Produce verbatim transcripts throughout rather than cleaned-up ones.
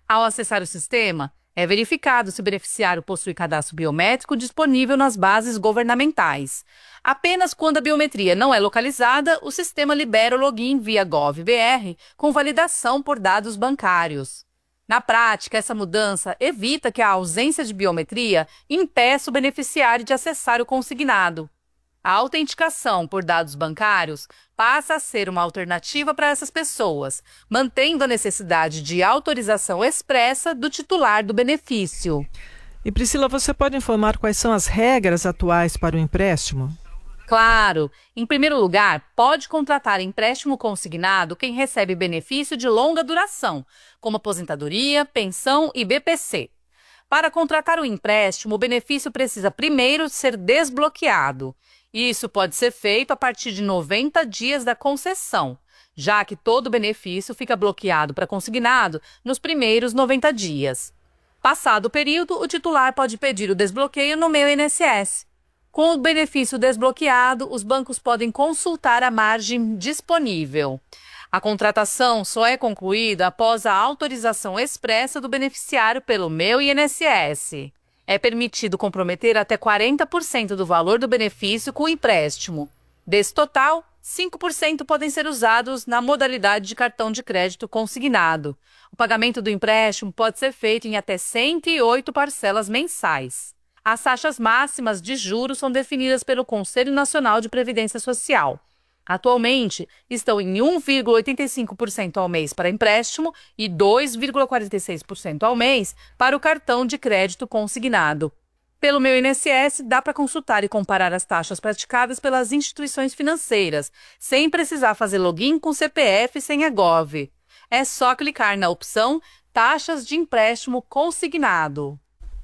Ao acessar o sistema, é verificado se o beneficiário possui cadastro biométrico disponível nas bases governamentais. Apenas quando a biometria não é localizada, o sistema libera o login via Gov.br com validação por dados bancários. Na prática, essa mudança evita que a ausência de biometria impeça o beneficiário de acessar o consignado. A autenticação por dados bancários passa a ser uma alternativa para essas pessoas, mantendo a necessidade de autorização expressa do titular do benefício. E Priscila, você pode informar quais são as regras atuais para o empréstimo? Claro! Em primeiro lugar, pode contratar empréstimo consignado quem recebe benefício de longa duração, como aposentadoria, pensão e B P C. Para contratar o empréstimo, o benefício precisa primeiro ser desbloqueado. Isso pode ser feito a partir de noventa dias da concessão, já que todo benefício fica bloqueado para consignado nos primeiros noventa dias. Passado o período, o titular pode pedir o desbloqueio no Meu I N S S. Com o benefício desbloqueado, os bancos podem consultar a margem disponível. A contratação só é concluída após a autorização expressa do beneficiário pelo Meu I N S S. É permitido comprometer até quarenta por cento do valor do benefício com o empréstimo. Desse total, cinco por cento podem ser usados na modalidade de cartão de crédito consignado. O pagamento do empréstimo pode ser feito em até cento e oito parcelas mensais. As taxas máximas de juros são definidas pelo Conselho Nacional de Previdência Social. Atualmente, estão em um vírgula oitenta e cinco por cento ao mês para empréstimo e dois vírgula quarenta e seis por cento ao mês para o cartão de crédito consignado. Pelo Meu I N S S, dá para consultar e comparar as taxas praticadas pelas instituições financeiras, sem precisar fazer login com C P F e senha Gov. É só clicar na opção Taxas de Empréstimo Consignado.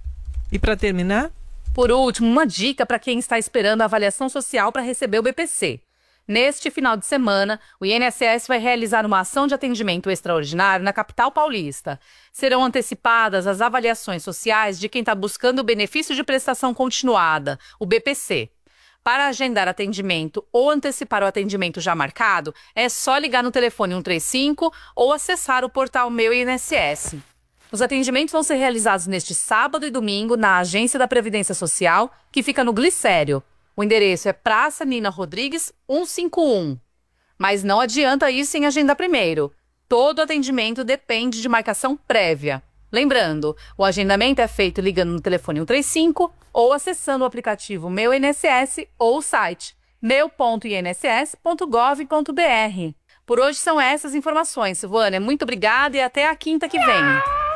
E para terminar? Por último, uma dica para quem está esperando a avaliação social para receber o B P C. Neste final de semana, o I N S S vai realizar uma ação de atendimento extraordinário na capital paulista. Serão antecipadas as avaliações sociais de quem está buscando o benefício de prestação continuada, o B P C. Para agendar atendimento ou antecipar o atendimento já marcado, é só ligar no telefone cento e trinta e cinco ou acessar o portal Meu I N S S. Os atendimentos vão ser realizados neste sábado e domingo na Agência da Previdência Social, que fica no Glicério. O endereço é Praça Nina Rodrigues, cento e cinquenta e um. Mas não adianta ir sem agendar primeiro. Todo atendimento depende de marcação prévia. Lembrando, o agendamento é feito ligando no telefone cento e trinta e cinco ou acessando o aplicativo Meu I N S S ou o site meu ponto i n s s ponto gov ponto b r. Por hoje são essas informações, Silvânia. Muito obrigada e até a quinta que vem.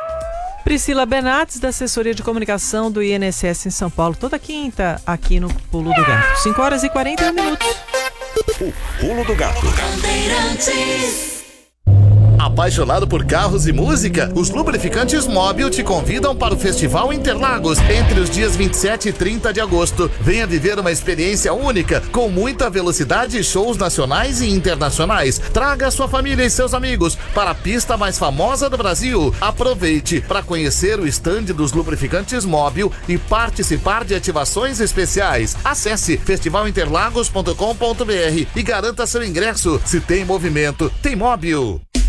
Priscila Bernardes, da assessoria de comunicação do I N S S em São Paulo, toda quinta aqui no Pulo do Gato. cinco horas e quarenta e um minutos. O Pulo do Gato. Apaixonado por carros e música? Os lubrificantes Móbil te convidam para o Festival Interlagos entre os dias vinte e sete e trinta de agosto. Venha viver uma experiência única com muita velocidade e shows nacionais e internacionais. Traga sua família e seus amigos para a pista mais famosa do Brasil. Aproveite para conhecer o estande dos lubrificantes Móbil e participar de ativações especiais. Acesse festival interlagos ponto com ponto b r e garanta seu ingresso. Se tem movimento, tem Móbil.